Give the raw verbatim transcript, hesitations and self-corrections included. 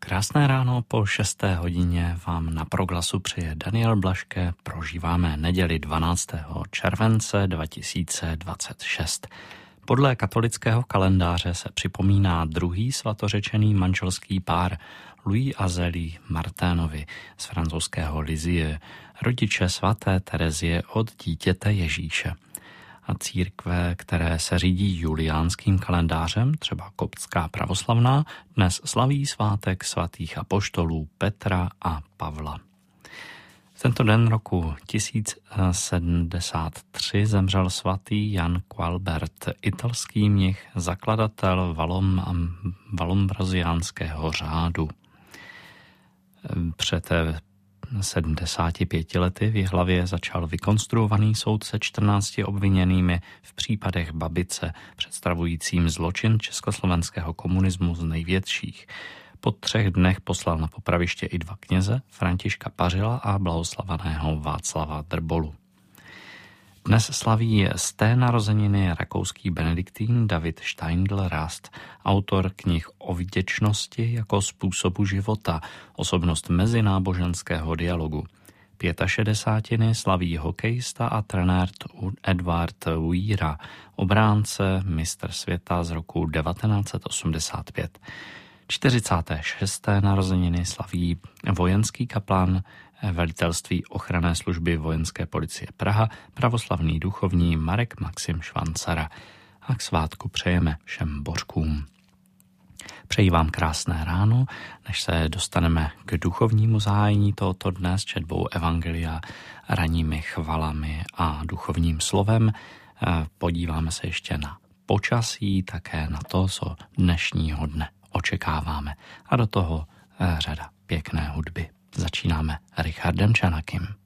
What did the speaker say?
Krásné ráno po šesté hodině vám na Proglasu přeje Daniel Blaške. Prožíváme neděli dvanáctého července dva tisíce dvacet šest. Podle katolického kalendáře se připomíná druhý svatořečený manželský pár Louis a Zélie Martinovi z francouzského Lisieux, rodiče svaté Terezie od dítěte Ježíše. A církve, které se řídí juliánským kalendářem, třeba koptská pravoslavná, dnes slaví svátek svatých apoštolů Petra a Pavla. V tento den roku tisíc sedmdesát tři zemřel svatý Jan Gualbert, italský mnich, zakladatel valom, valombraziánského řádu. Před sedmdesáti pěti lety v Jihlavě začal vykonstruovaný soud se čtrnácti obviněnými v případech Babice, představujícím zločin československého komunismu z největších. Po třech dnech poslal na popraviště i dva kněze, Františka Pařila a blahoslaveného Václava Drbolu. Dnes slaví z té narozeniny rakouský benediktín David Steindl-Rast, autor knih o vděčnosti jako způsobu života, osobnost mezináboženského dialogu. Pětašedesátiny slaví hokejista a trenér Edward Weira, obránce, mistr světa z roku devatenáct set osmdesát pět. čtyřicáté šesté narozeniny slaví vojenský kaplan velitelství ochranné služby vojenské policie Praha, pravoslavný duchovní Marek Maxim Švancara. A k svátku přejeme všem bořkům. Přeji vám krásné ráno, než se dostaneme k duchovnímu zahájení tohoto dne s četbou evangelia, ranními chvalami a duchovním slovem. Podíváme se ještě na počasí, také na to, co dnešního dne očekáváme. A do toho řada pěkné hudby. Začínáme Richardem Čanakim.